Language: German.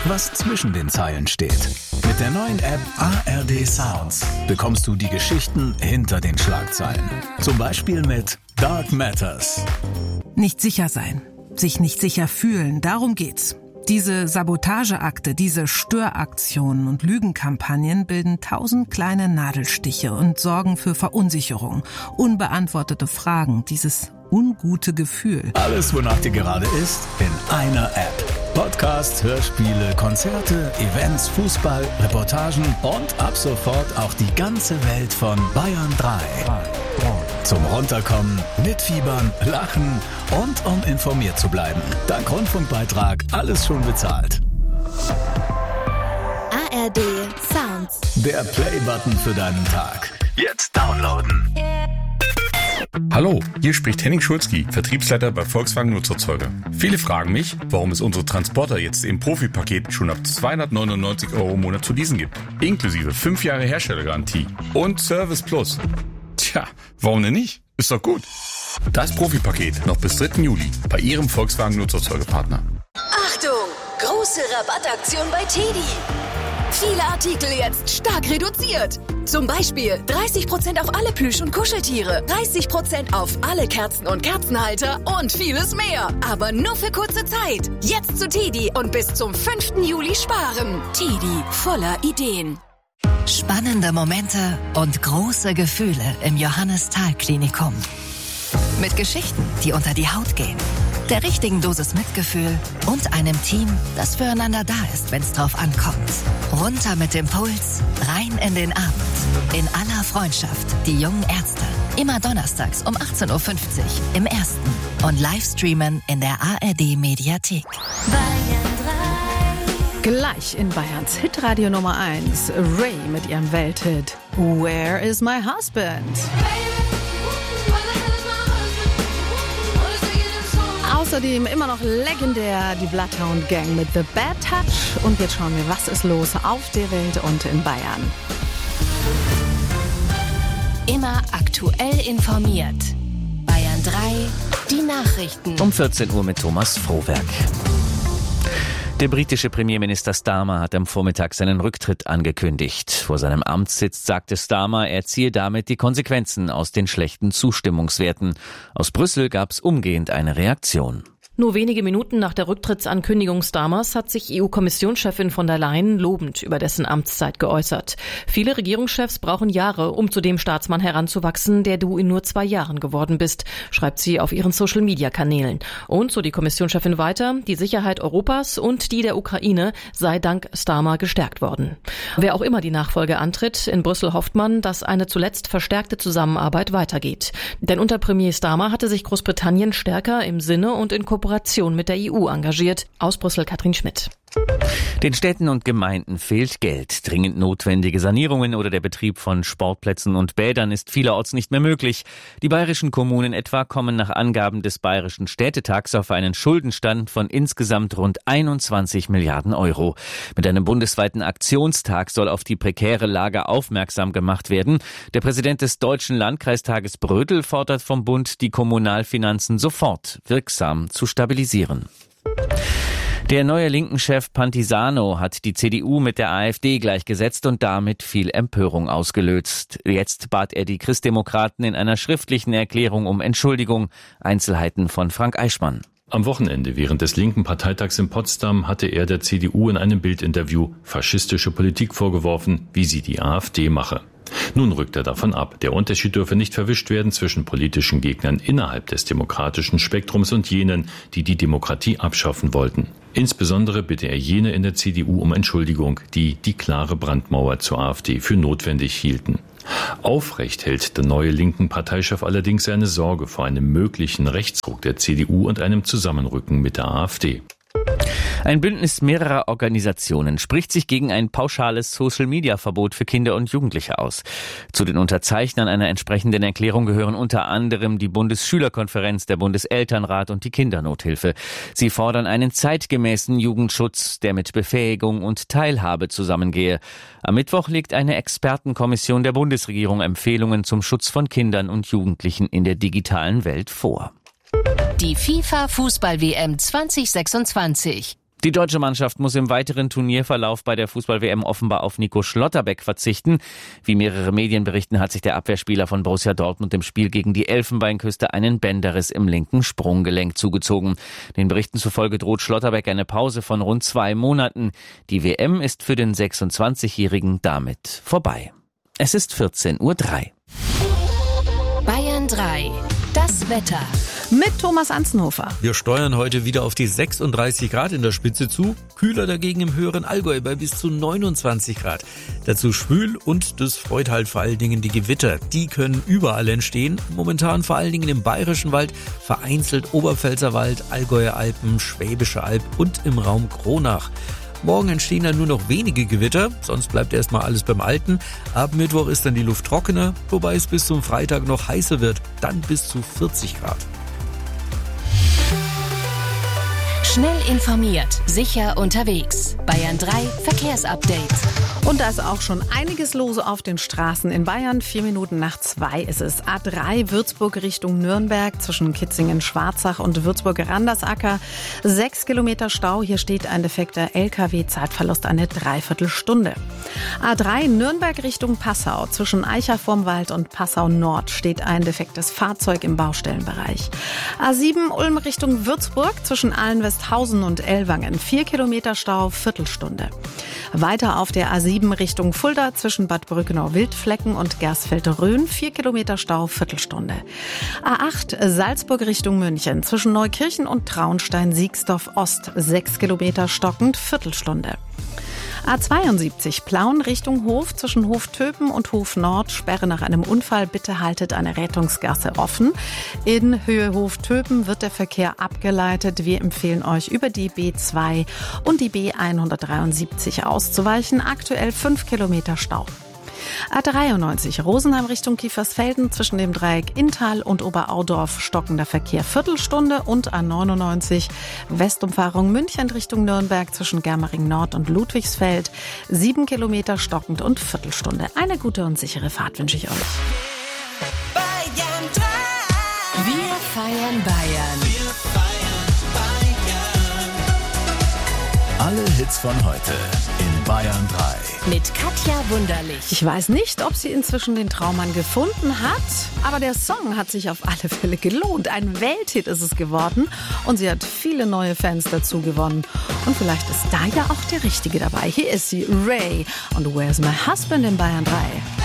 was zwischen den Zeilen steht. Mit der neuen App ARD Sounds bekommst du die Geschichten hinter den Schlagzeilen. Zum Beispiel mit Dark Matters. Nicht sicher sein, sich nicht sicher fühlen, darum geht's. Diese Sabotageakte, diese Störaktionen und Lügenkampagnen bilden 1000 kleine Nadelstiche und sorgen für Verunsicherung, unbeantwortete Fragen, dieses ungute Gefühl. Alles, wonach dir gerade ist, in einer App. Podcasts, Hörspiele, Konzerte, Events, Fußball, Reportagen und ab sofort auch die ganze Welt von Bayern 3. Zum Runterkommen, mitfiebern, lachen und um informiert zu bleiben. Dank Rundfunkbeitrag alles schon bezahlt. ARD Sounds. Der Play-Button für deinen Tag. Jetzt downloaden. Hallo, hier spricht Henning Schulzki, Vertriebsleiter bei Volkswagen Nutzerzeuger. Viele fragen mich, warum es unsere Transporter jetzt im Profipaket schon ab 299 € im Monat zu leasen gibt. Inklusive 5 Jahre Herstellergarantie und Service Plus. Tja, warum denn nicht? Ist doch gut. Das Profipaket noch bis 3. Juli bei Ihrem Volkswagen Nutzerzeugerpartner. Achtung! Große Rabattaktion bei TEDi. Viele Artikel jetzt stark reduziert. Zum Beispiel 30% auf alle Plüsch- und Kuscheltiere, 30% auf alle Kerzen und Kerzenhalter und vieles mehr. Aber nur für kurze Zeit. Jetzt zu TEDi und bis zum 5. Juli sparen. TEDi, voller Ideen. Spannende Momente und große Gefühle im Johannes-Thal-Klinikum. Mit Geschichten, die unter die Haut gehen. Der richtigen Dosis Mitgefühl und einem Team, das füreinander da ist, wenn es drauf ankommt. Runter mit dem Puls, rein in den Abend. In aller Freundschaft, die jungen Ärzte. Immer donnerstags um 18.50 Uhr im Ersten. Und Livestreamen in der ARD-Mediathek. Gleich in Bayerns Hitradio Nummer 1, Ray mit ihrem Welthit Where is my husband? Außerdem immer noch legendär die Bloodhound Gang mit The Bad Touch. Und jetzt schauen wir, was ist los auf der Welt und in Bayern. Immer aktuell informiert. Bayern 3, die Nachrichten. Um 14 Uhr mit Thomas Frohwerk. Der britische Premierminister Starmer hat am Vormittag seinen Rücktritt angekündigt. Vor seinem Amtssitz sagte Starmer, er ziehe damit die Konsequenzen aus den schlechten Zustimmungswerten. Aus Brüssel gab es umgehend eine Reaktion. Nur wenige Minuten nach der Rücktrittsankündigung Starmers hat sich EU-Kommissionschefin von der Leyen lobend über dessen Amtszeit geäußert. Viele Regierungschefs brauchen Jahre, um zu dem Staatsmann heranzuwachsen, der du in nur 2 Jahren geworden bist, schreibt sie auf ihren Social-Media-Kanälen. Und so die Kommissionschefin weiter, die Sicherheit Europas und die der Ukraine sei dank Starmer gestärkt worden. Wer auch immer die Nachfolge antritt, in Brüssel hofft man, dass eine zuletzt verstärkte Zusammenarbeit weitergeht. Denn unter Premier Starmer hatte sich Großbritannien stärker im Sinne und in Kooperation mit der EU engagiert. Aus Brüssel Katrin Schmidt. Den Städten und Gemeinden fehlt Geld. Dringend notwendige Sanierungen oder der Betrieb von Sportplätzen und Bädern ist vielerorts nicht mehr möglich. Die bayerischen Kommunen etwa kommen nach Angaben des Bayerischen Städtetags auf einen Schuldenstand von insgesamt rund 21 Milliarden €. Mit einem bundesweiten Aktionstag soll auf die prekäre Lage aufmerksam gemacht werden. Der Präsident des Deutschen Landkreistages Brödel fordert vom Bund, die Kommunalfinanzen sofort wirksam zu stabilisieren. Der neue Linken-Chef Pantisano hat die CDU mit der AfD gleichgesetzt und damit viel Empörung ausgelöst. Jetzt bat er die Christdemokraten in einer schriftlichen Erklärung um Entschuldigung. Einzelheiten von Frank Eichmann. Am Wochenende während des linken Parteitags in Potsdam hatte er der CDU in einem Bildinterview faschistische Politik vorgeworfen, wie sie die AfD mache. Nun rückt er davon ab. Der Unterschied dürfe nicht verwischt werden zwischen politischen Gegnern innerhalb des demokratischen Spektrums und jenen, die die Demokratie abschaffen wollten. Insbesondere bitte er jene in der CDU um Entschuldigung, die die klare Brandmauer zur AfD für notwendig hielten. Aufrecht hält der neue linken Parteichef allerdings seine Sorge vor einem möglichen Rechtsruck der CDU und einem Zusammenrücken mit der AfD. Ein Bündnis mehrerer Organisationen spricht sich gegen ein pauschales Social-Media-Verbot für Kinder und Jugendliche aus. Zu den Unterzeichnern einer entsprechenden Erklärung gehören unter anderem die Bundesschülerkonferenz, der Bundeselternrat und die Kindernothilfe. Sie fordern einen zeitgemäßen Jugendschutz, der mit Befähigung und Teilhabe zusammengehe. Am Mittwoch legt eine Expertenkommission der Bundesregierung Empfehlungen zum Schutz von Kindern und Jugendlichen in der digitalen Welt vor. Die FIFA-Fußball-WM 2026. Die deutsche Mannschaft muss im weiteren Turnierverlauf bei der Fußball-WM offenbar auf Nico Schlotterbeck verzichten. Wie mehrere Medien berichten, hat sich der Abwehrspieler von Borussia Dortmund im Spiel gegen die Elfenbeinküste einen Bänderriss im linken Sprunggelenk zugezogen. Den Berichten zufolge droht Schlotterbeck eine Pause von rund 2 Monaten. Die WM ist für den 26-Jährigen damit vorbei. Es ist 14:03 Uhr. Bayern 3. Das Wetter. Mit Thomas Anzenhofer. Wir steuern heute wieder auf die 36 Grad in der Spitze zu. Kühler dagegen im höheren Allgäu bei bis zu 29 Grad. Dazu schwül und das freut halt vor allen Dingen die Gewitter. Die können überall entstehen. Momentan vor allen Dingen im Bayerischen Wald, vereinzelt Oberpfälzer Wald, Allgäuer Alpen, Schwäbische Alb und im Raum Kronach. Morgen entstehen dann nur noch wenige Gewitter, sonst bleibt erstmal alles beim Alten. Ab Mittwoch ist dann die Luft trockener, wobei es bis zum Freitag noch heißer wird, dann bis zu 40 Grad. Schnell informiert, sicher unterwegs. Bayern 3 Verkehrsupdate. Und da ist auch schon einiges los auf den Straßen in Bayern. 2:04 ist es. A3 Würzburg Richtung Nürnberg zwischen Kitzingen-Schwarzach und Würzburg-Randersacker. 6 Kilometer Stau. Hier steht ein defekter LKW. Zeitverlust eine Dreiviertelstunde. A3 Nürnberg Richtung Passau. Zwischen Eicher vorm Wald und Passau Nord steht ein defektes Fahrzeug im Baustellenbereich. A7 Ulm Richtung Würzburg zwischen Allenwesthausen und Ellwangen. 4 Kilometer Stau, Viertelstunde. Weiter auf der A7 Richtung Fulda zwischen Bad Brückenau-Wildflecken und Gersfeld-Rhön. 4 Kilometer Stau, Viertelstunde. A8 Salzburg Richtung München zwischen Neukirchen und Traunstein-Siegsdorf Ost. 6 Kilometer stockend, Viertelstunde. A72 Plauen Richtung Hof zwischen Hof-Töpen und Hof-Nord. Sperre nach einem Unfall. Bitte haltet eine Rettungsgasse offen. In Höhe Hof-Töpen wird der Verkehr abgeleitet. Wir empfehlen euch über die B2 und die B173 auszuweichen. Aktuell 5 Kilometer Stau. A93 Rosenheim Richtung Kiefersfelden zwischen dem Dreieck Inntal und Oberaudorf stockender Verkehr Viertelstunde und A99 Westumfahrung München Richtung Nürnberg zwischen Germering Nord und Ludwigsfeld 7 Kilometer stockend und Viertelstunde. Eine gute und sichere Fahrt wünsche ich euch. Bayern 3. Wir feiern Bayern. Alle Hits von heute in Bayern 3. Mit Katja Wunderlich. Ich weiß nicht, ob sie inzwischen den Traummann gefunden hat, aber der Song hat sich auf alle Fälle gelohnt. Ein Welthit ist es geworden und sie hat viele neue Fans dazu gewonnen. Und vielleicht ist da ja auch der Richtige dabei. Hier ist sie, Ray und Where's My Husband in Bayern 3.